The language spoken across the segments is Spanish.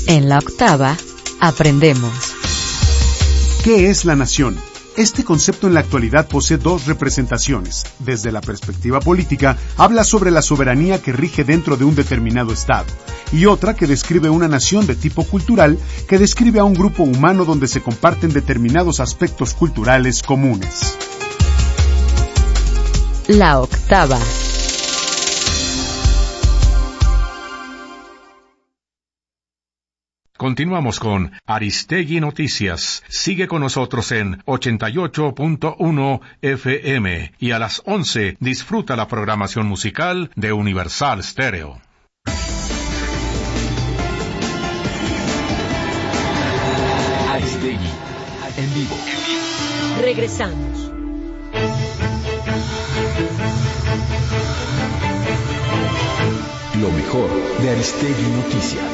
En la octava, aprendemos. ¿Qué es la nación? Este concepto en la actualidad posee dos representaciones. Desde la perspectiva política, habla sobre la soberanía que rige dentro de un determinado estado, y otra que describe una nación de tipo cultural que describe a un grupo humano donde se comparten determinados aspectos culturales comunes. La octava. Continuamos con Aristegui Noticias. Sigue con nosotros en 88.1 FM y a las 11 disfruta la programación musical de Universal Stereo. Aristegui, en vivo. Regresamos. Lo mejor de Aristegui Noticias.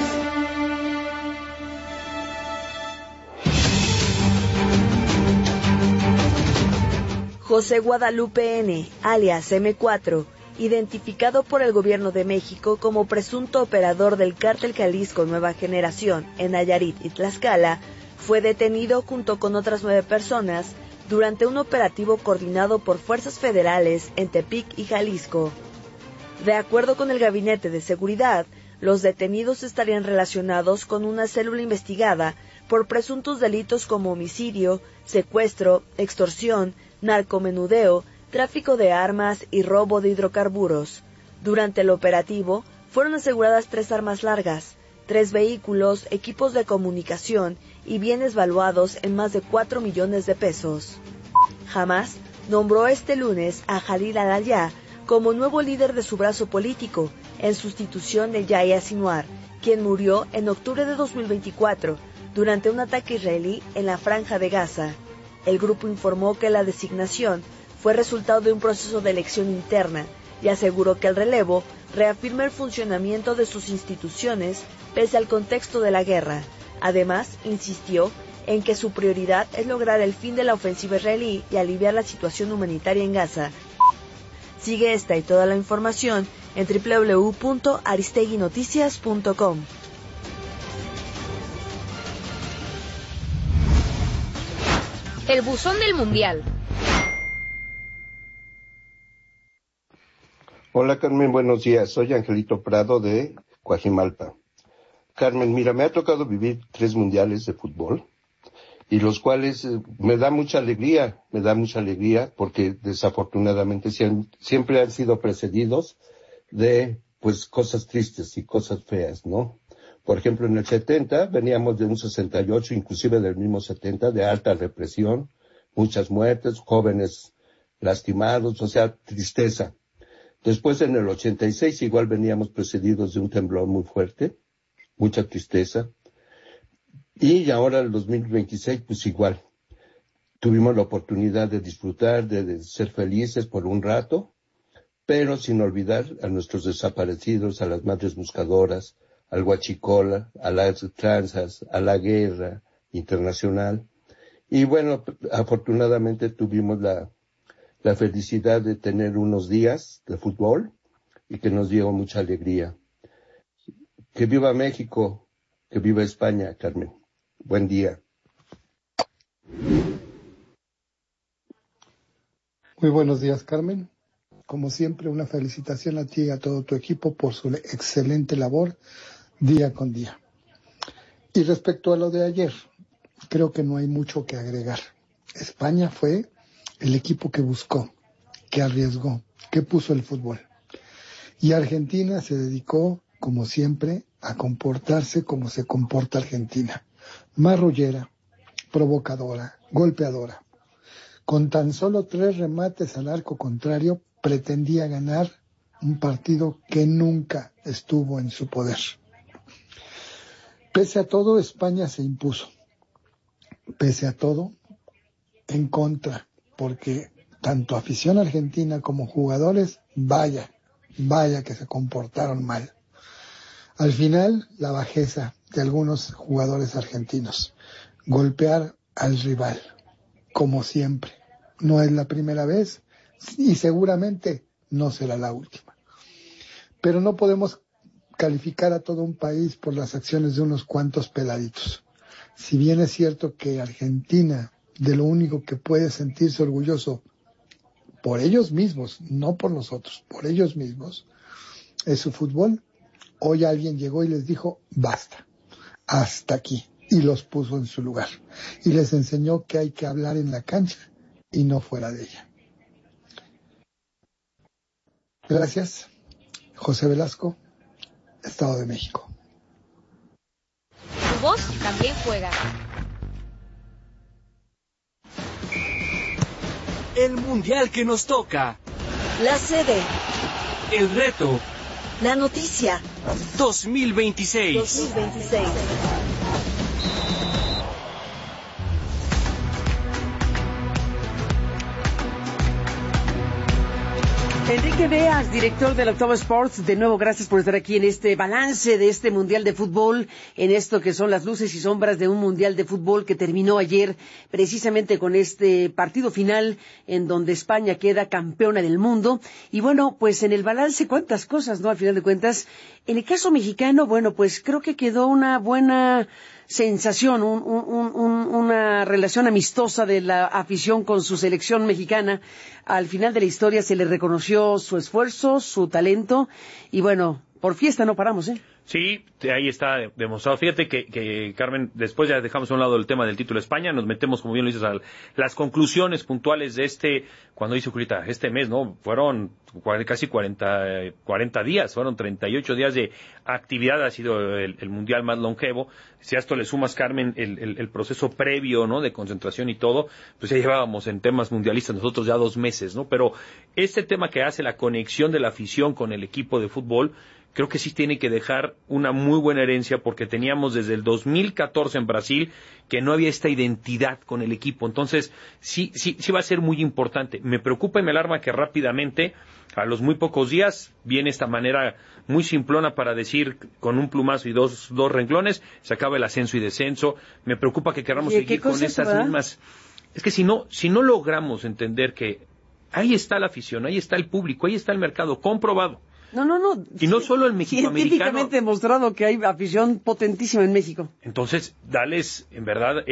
José Guadalupe N., alias M4, identificado por el Gobierno de México como presunto operador del Cártel Jalisco Nueva Generación en Nayarit y Tlaxcala, fue detenido junto con otras 9 personas durante un operativo coordinado por fuerzas federales en Tepic y Jalisco. De acuerdo con el Gabinete de Seguridad, los detenidos estarían relacionados con una célula investigada por presuntos delitos como homicidio, secuestro, extorsión, narcomenudeo, tráfico de armas y robo de hidrocarburos. Durante el operativo, fueron aseguradas 3 armas largas, 3 vehículos, equipos de comunicación y bienes valuados en más de 4 millones de pesos. Hamas nombró este lunes a Jalil al-Ayá como nuevo líder de su brazo político, en sustitución de Yahya Sinwar, quien murió en octubre de 2024 durante un ataque israelí en la Franja de Gaza. El grupo informó que la designación fue resultado de un proceso de elección interna y aseguró que el relevo reafirma el funcionamiento de sus instituciones pese al contexto de la guerra. Además, insistió en que su prioridad es lograr el fin de la ofensiva israelí y aliviar la situación humanitaria en Gaza. Sigue esta y toda la información en www.aristeguinoticias.com. El buzón del mundial. Hola Carmen, buenos días. Soy Angelito Prado de Coajimalpa. Carmen, mira, me ha tocado vivir 3 mundiales de fútbol y los cuales me da mucha alegría porque desafortunadamente siempre han sido precedidos de pues cosas tristes y cosas feas, ¿no? Por ejemplo, en el 70 veníamos de un 68, inclusive del mismo 70, de alta represión, muchas muertes, jóvenes lastimados, o sea, tristeza. Después en el 86 igual veníamos precedidos de un temblor muy fuerte, mucha tristeza. Y ahora el 2026 pues igual. Tuvimos la oportunidad de disfrutar, de ser felices por un rato, pero sin olvidar a nuestros desaparecidos, a las madres buscadoras, al huachicola, a las tranzas, a la guerra internacional. Y bueno, afortunadamente tuvimos la felicidad de tener unos días de fútbol y que nos dio mucha alegría. Que viva México, que viva España, Carmen. Buen día. Muy buenos días, Carmen. Como siempre, una felicitación a ti y a todo tu equipo por su excelente labor día con día. Y respecto a lo de ayer, creo que no hay mucho que agregar. España fue el equipo que buscó, que arriesgó, que puso el fútbol. Y Argentina se dedicó, como siempre, a comportarse como se comporta Argentina. Marrullera, provocadora, golpeadora. Con tan solo 3 remates al arco contrario, pretendía ganar un partido que nunca estuvo en su poder. Pese a todo, España se impuso. Pese a todo, en contra, porque tanto afición argentina como jugadores, vaya que se comportaron mal. Al final, la bajeza de algunos jugadores argentinos. Golpear al rival, como siempre. No es la primera vez y seguramente no será la última. Pero no podemos calificar a todo un país por las acciones de unos cuantos peladitos. Si bien es cierto que Argentina, de lo único que puede sentirse orgulloso por ellos mismos, no por nosotros, por ellos mismos, es su fútbol, hoy alguien llegó y les dijo, basta, hasta aquí, y los puso en su lugar. Y les enseñó que hay que hablar en la cancha y no fuera de ella. Gracias. José Velasco, Estado de México. Tu voz también juega. El mundial que nos toca. La sede. El reto. La noticia. 2026. 2026. Enrique Beas, director del Octavo Sports, de nuevo gracias por estar aquí en este balance de este Mundial de Fútbol, en esto que son las luces y sombras de un Mundial de Fútbol que terminó ayer precisamente con este partido final en donde España queda campeona del mundo. Y bueno, pues en el balance cuántas cosas, ¿no? Al final de cuentas, en el caso mexicano, bueno, pues creo que quedó una buena sensación, una relación amistosa de la afición con su selección mexicana. Al final de la historia se le reconoció su esfuerzo, su talento, y bueno, por fiesta no paramos, ¿eh? Sí, ahí está demostrado. Fíjate que Carmen, después ya dejamos a un lado el tema del título de España, nos metemos, como bien lo dices, a las conclusiones puntuales de cuando dice Julita, este mes, ¿no? Fueron casi 40 días, fueron 38 días de actividad, ha sido el mundial más longevo. Si a esto le sumas, Carmen, el proceso previo, ¿no? De concentración y todo, pues ya llevábamos en temas mundialistas nosotros ya 2 meses, ¿no? Pero este tema que hace la conexión de la afición con el equipo de fútbol, creo que sí tiene que dejar una muy buena herencia, porque teníamos desde el 2014 en Brasil que no había esta identidad con el equipo. Entonces, sí va a ser muy importante. Me preocupa y me alarma que rápidamente, a los muy pocos días, viene esta manera muy simplona para decir con un plumazo y dos renglones, se acaba el ascenso y descenso. Me preocupa que queramos seguir con estas mismas. Es que si no logramos entender que ahí está la afición, ahí está el público, ahí está el mercado comprobado. No. Y no solo el mexicoamericano. Científicamente demostrado que hay afición potentísima en México. Entonces, dales, en verdad,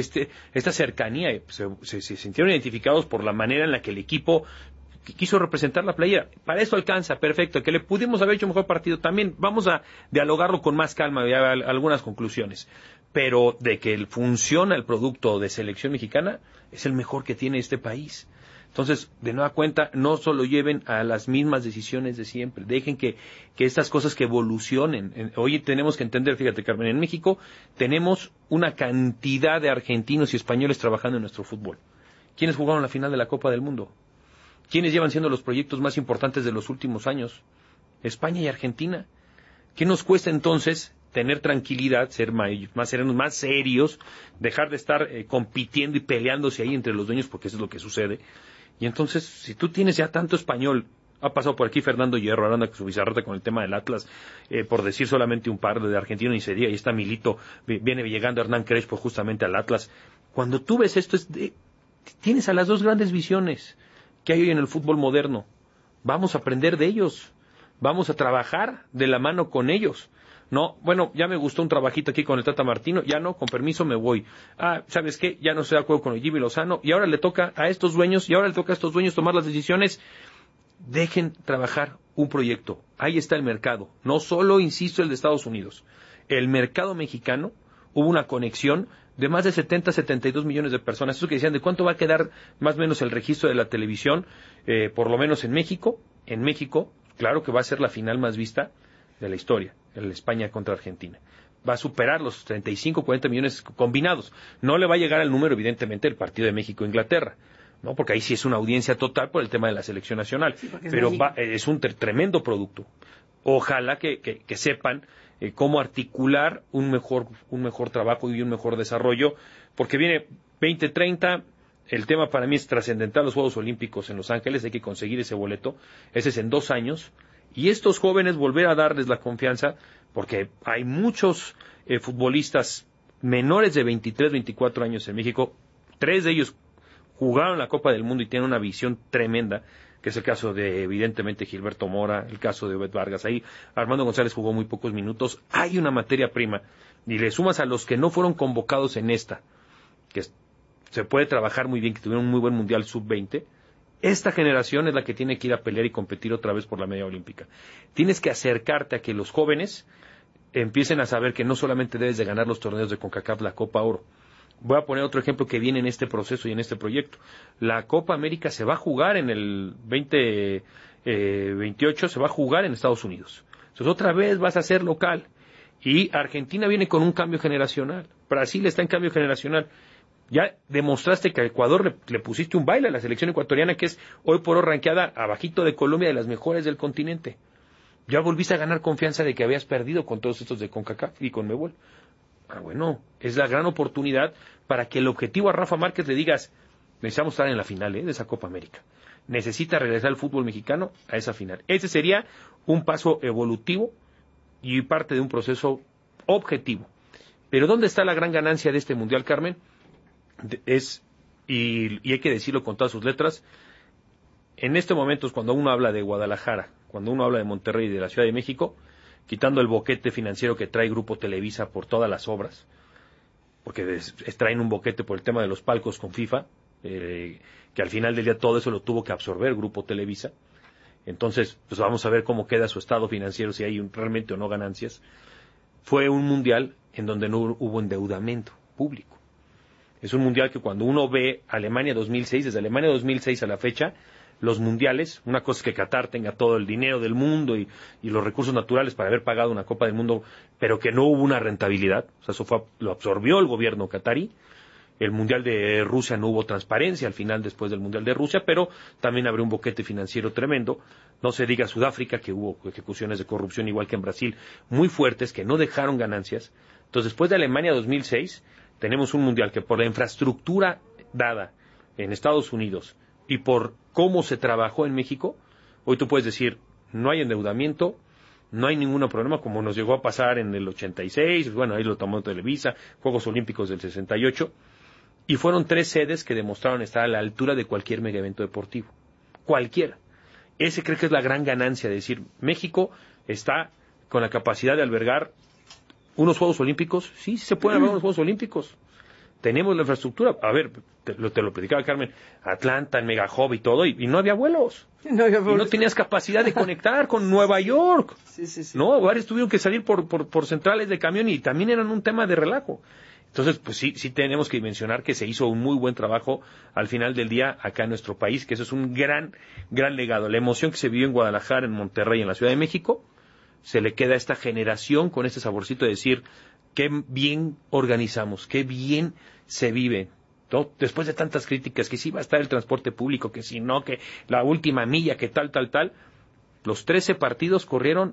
esta cercanía. Se sintieron identificados por la manera en la que el equipo quiso representar la playera. Para eso alcanza, perfecto. Que le pudimos haber hecho mejor partido. También vamos a dialogarlo con más calma, y algunas conclusiones. Pero de que funciona el producto de selección mexicana, es el mejor que tiene este país. Entonces, de nueva cuenta, no solo lleven a las mismas decisiones de siempre, dejen que estas cosas que evolucionen. Hoy tenemos que entender, fíjate, Carmen, en México tenemos una cantidad de argentinos y españoles trabajando en nuestro fútbol. ¿Quiénes jugaron la final de la Copa del Mundo? ¿Quiénes llevan siendo los proyectos más importantes de los últimos años? España y Argentina. ¿Qué nos cuesta entonces tener tranquilidad, ser más serenos, más serios, dejar de estar compitiendo y peleándose ahí entre los dueños, porque eso es lo que sucede? Y entonces, si tú tienes ya tanto español, ha pasado por aquí Fernando Hierro, hablando con su bizarreta con el tema del Atlas, por decir solamente un par de argentinos, y se diga, ahí está Milito, viene llegando Hernán Crespo justamente al Atlas. Cuando tú ves esto, tienes a las dos grandes visiones que hay hoy en el fútbol moderno. Vamos a aprender de ellos, vamos a trabajar de la mano con ellos. No, bueno, ya me gustó un trabajito aquí con el Tata Martino, ya no, con permiso me voy. ¿Sabes qué? Ya no estoy de acuerdo con el Jimmy Lozano, y ahora le toca a estos dueños, tomar las decisiones. Dejen trabajar un proyecto. Ahí está el mercado. No solo, insisto, el de Estados Unidos. El mercado mexicano, hubo una conexión de más de 72 millones de personas. Eso que decían, ¿de cuánto va a quedar más o menos el registro de la televisión? Por lo menos en México. En México, claro que va a ser la final más vista de la historia, el España contra Argentina. Va a superar los 35-40 millones combinados. No le va a llegar al número, evidentemente, el partido de México-Inglaterra, ¿no? Porque ahí sí es una audiencia total por el tema de la selección nacional. Sí, pero es un tremendo producto. Ojalá que sepan cómo articular un mejor trabajo y un mejor desarrollo, porque viene 2030. El tema para mí es trascendental, los Juegos Olímpicos en Los Ángeles, hay que conseguir ese boleto. Ese es en 2 años. Y estos jóvenes volver a darles la confianza, porque hay muchos futbolistas menores de 23, 24 años en México. 3 de ellos jugaron la Copa del Mundo y tienen una visión tremenda. que es el caso de, evidentemente, Gilberto Mora, el caso de Obed Vargas. Ahí Armando González jugó muy pocos minutos. Hay una materia prima. Y le sumas a los que no fueron convocados en esta, que se puede trabajar muy bien, que tuvieron un muy buen Mundial Sub-20. Esta generación es la que tiene que ir a pelear y competir otra vez por la medalla olímpica. Tienes que acercarte a que los jóvenes empiecen a saber que no solamente debes de ganar los torneos de CONCACAF, la Copa Oro. Voy a poner otro ejemplo que viene en este proceso y en este proyecto. La Copa América se va a jugar en el 2028, se va a jugar en Estados Unidos. Entonces otra vez vas a ser local. Y Argentina viene con un cambio generacional. Brasil está en cambio generacional. Ya demostraste que a Ecuador le pusiste un baile a la selección ecuatoriana, que es hoy por hoy rankeada abajito de Colombia, de las mejores del continente. Ya volviste a ganar confianza de que habías perdido con todos estos de CONCACAF y con Mebol. Bueno, es la gran oportunidad para que el objetivo a Rafa Márquez le digas, necesitamos estar en la final de esa Copa América. Necesita regresar el fútbol mexicano a esa final. Ese sería un paso evolutivo y parte de un proceso objetivo. Pero ¿dónde está la gran ganancia de este Mundial, Carmen? Y hay que decirlo con todas sus letras, en este momento, cuando uno habla de Guadalajara, cuando uno habla de Monterrey y de la Ciudad de México, quitando el boquete financiero que trae Grupo Televisa por todas las obras, porque traen un boquete por el tema de los palcos con FIFA, que al final del día todo eso lo tuvo que absorber Grupo Televisa. Entonces, pues vamos a ver cómo queda su estado financiero, si hay realmente o no ganancias. Fue un mundial en donde no hubo endeudamiento público. Es un mundial que cuando uno ve Alemania 2006, desde Alemania 2006 a la fecha, los mundiales, una cosa es que Qatar tenga todo el dinero del mundo y los recursos naturales para haber pagado una Copa del Mundo, pero que no hubo una rentabilidad, o sea, eso lo absorbió el gobierno qatarí. El Mundial de Rusia no hubo transparencia al final después del Mundial de Rusia, pero también abrió un boquete financiero tremendo. No se diga Sudáfrica, que hubo ejecuciones de corrupción igual que en Brasil, muy fuertes, que no dejaron ganancias. Entonces, después de Alemania 2006, tenemos un Mundial que por la infraestructura dada en Estados Unidos y por cómo se trabajó en México, hoy tú puedes decir, no hay endeudamiento, no hay ningún problema, como nos llegó a pasar en el 86, bueno, ahí lo tomó Televisa, Juegos Olímpicos del 68, y fueron 3 sedes que demostraron estar a la altura de cualquier mega evento deportivo. Cualquiera. Ese creo que es la gran ganancia, de decir, México está con la capacidad de albergar unos Juegos Olímpicos. Sí, se pueden albergar unos Juegos Olímpicos. Tenemos la infraestructura. A ver, te lo platicaba Carmen, Atlanta, el Mega Hub y todo, y no había vuelos. No había vuelos. Y no tenías capacidad de conectar con Nueva York. Sí. No, varios tuvieron que salir por centrales de camión y también eran un tema de relajo. Entonces, pues sí tenemos que mencionar que se hizo un muy buen trabajo al final del día acá en nuestro país, que eso es un gran legado. La emoción que se vivió en Guadalajara, en Monterrey, en la Ciudad de México, se le queda a esta generación con este saborcito de decir, qué bien organizamos, qué bien se vive, ¿no? Después de tantas críticas, que sí va a estar el transporte público, que si no, que la última milla, que tal, los 13 partidos corrieron,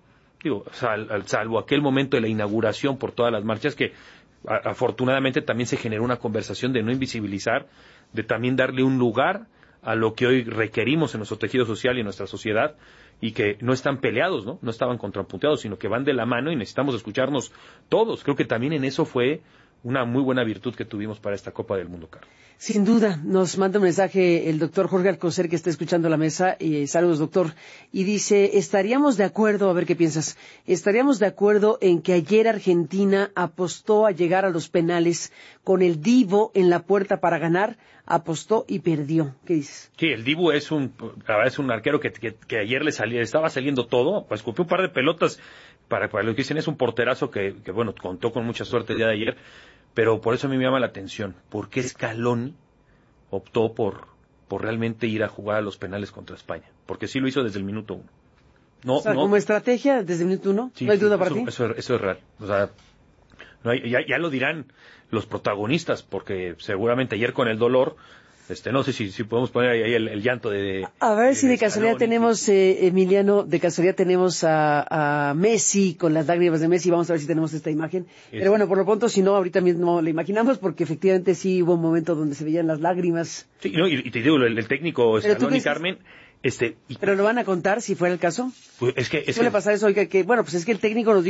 salvo aquel momento de la inauguración por todas las marchas, que afortunadamente también se generó una conversación de no invisibilizar, de también darle un lugar a lo que hoy requerimos en nuestro tejido social y en nuestra sociedad, y que no están peleados, no estaban contrapunteados, sino que van de la mano y necesitamos escucharnos todos. Creo que también en eso fue una muy buena virtud que tuvimos para esta Copa del Mundo, Carlos. Sin duda, nos manda un mensaje el doctor Jorge Alcocer, que está escuchando la mesa, y saludos, doctor, y dice, estaríamos de acuerdo, a ver qué piensas, estaríamos de acuerdo en que ayer Argentina apostó a llegar a los penales con el Divo en la puerta para ganar, apostó y perdió. ¿Qué dices? Sí, el Divo es un arquero que ayer estaba saliendo todo, pues escupió un par de pelotas, para lo que dicen es un porterazo que bueno, contó con mucha suerte el día de ayer. Pero por eso a mí me llama la atención, ¿por qué Scaloni optó por realmente ir a jugar a los penales contra España? Porque sí lo hizo desde el minuto 1. Como estrategia, desde el minuto 1, sí, ¿no hay duda para ti? Eso es real. O sea, no hay, ya lo dirán los protagonistas, porque seguramente ayer con el dolor, no sé si podemos poner ahí el llanto de... A ver si de casualidad tenemos, Emiliano, de casualidad tenemos a Messi, con las lágrimas de Messi, vamos a ver si tenemos esta imagen. Pero bueno, por lo pronto, si no, ahorita mismo la imaginamos, porque efectivamente sí hubo un momento donde se veían las lágrimas. Sí, no, y te digo, el técnico Scaloni, Carmen... ¿Pero lo van a contar si fuera el caso? Pues es que suele pasar eso, oiga, que bueno, pues es que el técnico nos dijo